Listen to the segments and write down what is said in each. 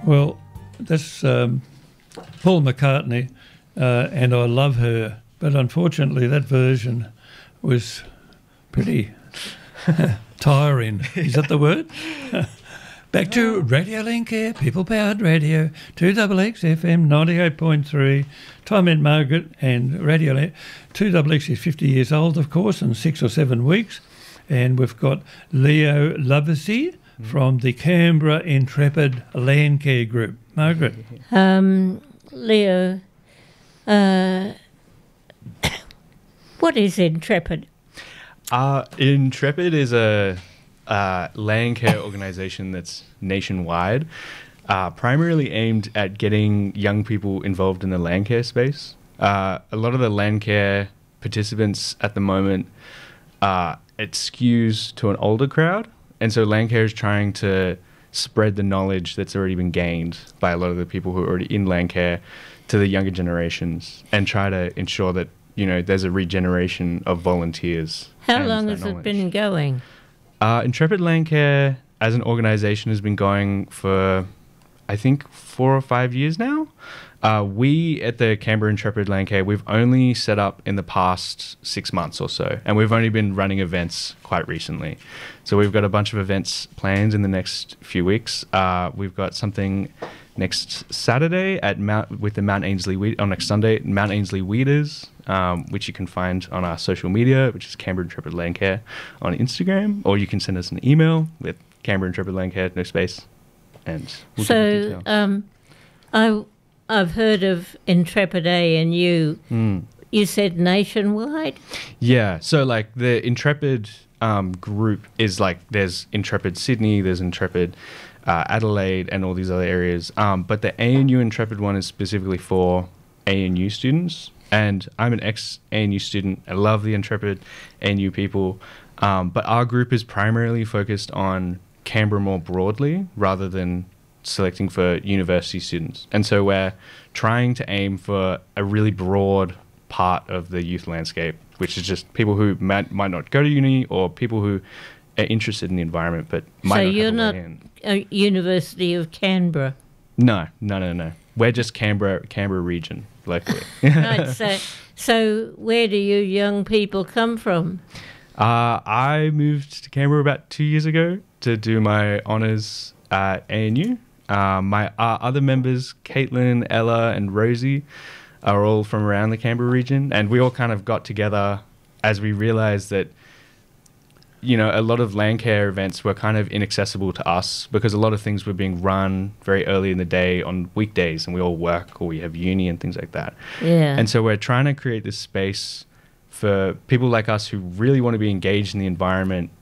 Well, that's Paul McCartney, and I love her, but unfortunately that version was pretty tiring. Is that the word? Back to Radio Lancair, people-powered radio, 2XX FM 98.3. Time in Margaret and Radio Lancair. 2XX is 50 years old, of course, in 6 or 7 weeks. And we've got Leo Loversey from the Canberra Intrepid Landcare Group. Margaret. Leo, what is Intrepid? Intrepid is a Landcare organisation that's nationwide, primarily aimed at getting young people involved in the Landcare space. A lot of the Landcare participants at the moment, it skews to an older crowd, and so Landcare is trying to spread the knowledge that's already been gained by a lot of the people who are already in Landcare to the younger generations, and try to ensure that, you know, there's a regeneration of volunteers. How long has it been going? Intrepid Landcare as an organisation has been going for, I think, 4 or 5 years now. We at the Canberra Intrepid Landcare, we've only set up in the past 6 months or so, and we've only been running events quite recently. So we've got a bunch of events planned in the next few weeks. We've got something next Saturday at Mount Ainslie on next Sunday at Mount Ainslie Weeders, which you can find on our social media, which is Canberra Intrepid Landcare on Instagram, or you can send us an email with Canberra Intrepid Landcare, no space, and we'll give you details. I've heard of Intrepid ANU. You said nationwide? Yeah. So like the Intrepid group is like, there's Intrepid Sydney, there's Intrepid Adelaide, and all these other areas. But the ANU Intrepid one is specifically for ANU students. And I'm an ex-ANU student. I love the Intrepid ANU people. But our group is primarily focused on Canberra more broadly rather than selecting for university students. And so we're trying to aim for a really broad part of the youth landscape, which is just people who might not go to uni, or people who are interested in the environment but might not have a way in. So you're not a University of Canberra? No. We're just Canberra region locally. Right, so where do you young people come from? I moved to Canberra about 2 years ago to do my honours at ANU. My other members, Caitlin, Ella, and Rosie, are all from around the Canberra region, and we all kind of got together as we realised that, you know, a lot of Landcare events were kind of inaccessible to us because a lot of things were being run very early in the day on weekdays, and we all work or we have uni and things like that. Yeah. And so we're trying to create this space for people like us who really want to be engaged in the environment,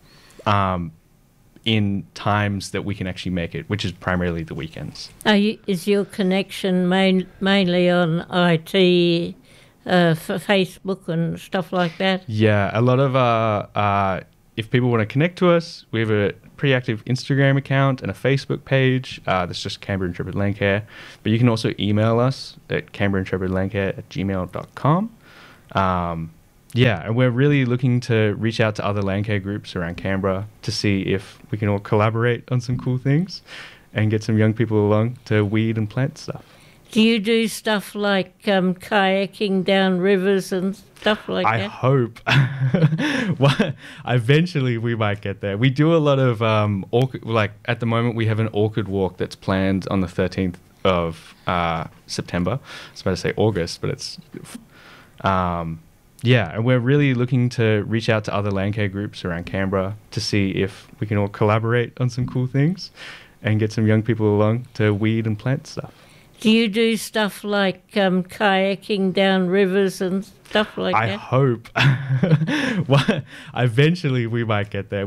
in times that we can actually make it, which is primarily the weekends. Is your connection mainly on IT, for Facebook and stuff like that? Yeah, a lot of if people want to connect to us, we have a pretty active Instagram account and a Facebook page. That's just Canberra Intrepid Landcare. But you can also email us at canberraintrepidlandcare@gmail.com. Yeah, and we're really looking to reach out to other Landcare groups around Canberra to see if we can all collaborate on some cool things and get some young people along to weed and plant stuff. Do you do stuff like kayaking down rivers and stuff like that? I hope. Well, eventually we might get there. We do a lot of, at the moment we have an orchid walk that's planned on the 13th of September. I was about to say August, but it's... yeah, and we're really looking to reach out to other Landcare groups around Canberra to see if we can all collaborate on some cool things and get some young people along to weed and plant stuff. Do you do stuff like kayaking down rivers and stuff like that? I hope. Well, eventually we might get there.